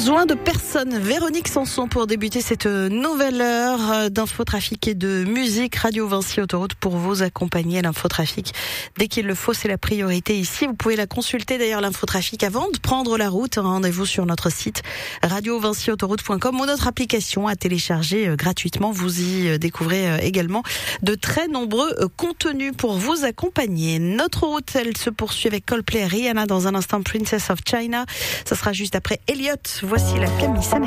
besoin de personne. Véronique Sanson pour débuter cette nouvelle heure d'infotrafic et de musique. Radio Vinci Autoroute pour vous accompagner à l'infotrafic. Dès qu'il le faut, c'est la priorité ici. Vous pouvez la consulter d'ailleurs, l'infotrafic, avant de prendre la route. Rendez-vous sur notre site radiovinciautoroute.com ou notre application à télécharger gratuitement. Vous y découvrez également de très nombreux contenus pour vous accompagner. Notre route, elle se poursuit avec Coldplay et Rihanna dans un instant. Princess of China. Ça sera juste après Elliott. Voici la Camille Sané.